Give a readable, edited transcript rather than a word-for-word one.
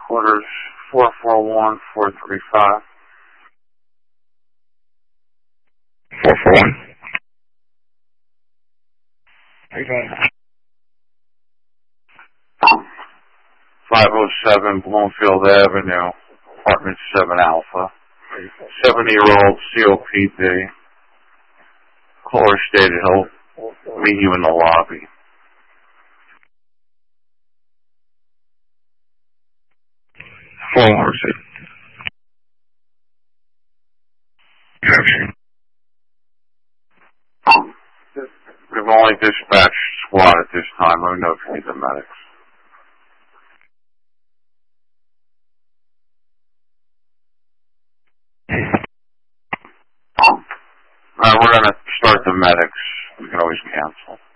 headquarters, 441-435. 441. How you doing? 507 Bloomfield Avenue, apartment 7 Alpha. 70-year-old COPD. Caller stated he'll meet you in the lobby. Phone number, sir. We've only dispatched squad at this time. Let me know if you need the medics. We're going to start the medics. We can always cancel.